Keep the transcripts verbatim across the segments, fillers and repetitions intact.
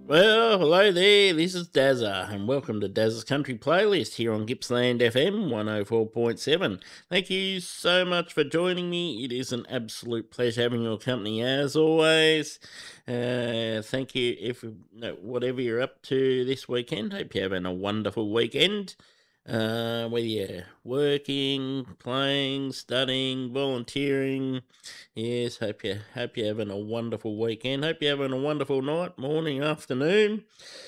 Well, hello there, this is Dazza, and welcome to Dazza's Country Playlist here on Gippsland F M one oh four point seven. Thank you so much for joining me. It is an absolute pleasure having your company as always. Uh, thank you if no, whatever you're up to this weekend. Hope you're having a wonderful weekend. Uh, whether you're working, playing, studying, volunteering, yes, hope you hope you're having a wonderful weekend. Hope you're having a wonderful night, morning, afternoon,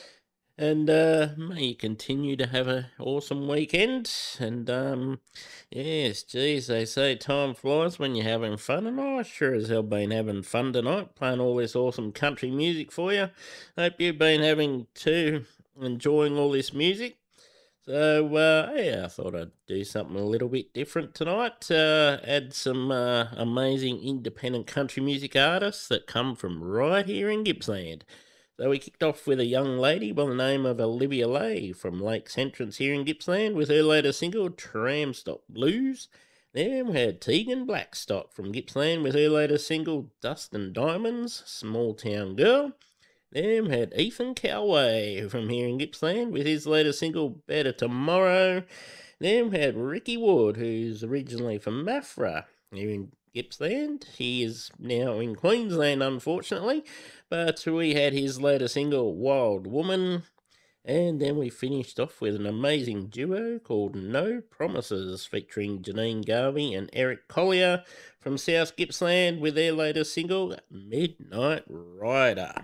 and uh, may you continue to have an awesome weekend. And um, yes, geez, they say time flies when you're having fun, and I sure as hell been having fun tonight, playing all this awesome country music for you. Hope you've been having too, enjoying all this music. So, uh, yeah, I thought I'd do something a little bit different tonight. Uh, add some uh, amazing independent country music artists that come from right here in Gippsland. So we kicked off with a young lady by the name of Olivia Lay from Lakes Entrance here in Gippsland with her latest single, Tram Stop Blues. Then we had Tegan Blackstock from Gippsland with her latest single, Dust and Diamonds, Small Town Girl. Then we had Ethan Coway from here in Gippsland with his latest single, Better Tomorrow. Then we had Ricky Wood, who's originally from Maffra here in Gippsland. He is now in Queensland, unfortunately, but we had his latest single, Wild Woman. And then we finished off with an amazing duo called No Promises, featuring Janine Garvey and Eric Collier from South Gippsland with their latest single, Midnight Rider.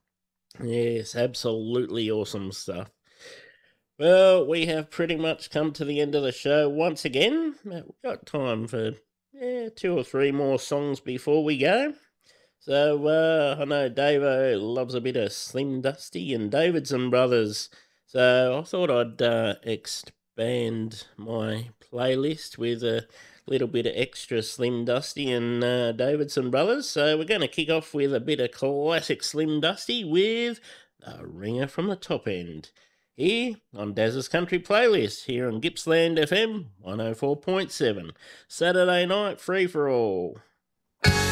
Yes, absolutely awesome stuff. Well, we have pretty much come to the end of the show once again. We've got time for yeah, two or three more songs before we go. So, uh, I know Davo loves a bit of Slim Dusty and Davidson Brothers. So, I thought I'd uh, expand my playlist with a little bit of extra Slim Dusty and uh, Davidson Brothers. So, we're going to kick off with a bit of classic Slim Dusty with The Ringer from the Top End. Here on Dazza's Country Playlist, here on Gippsland F M one oh four point seven. Saturday night free for all.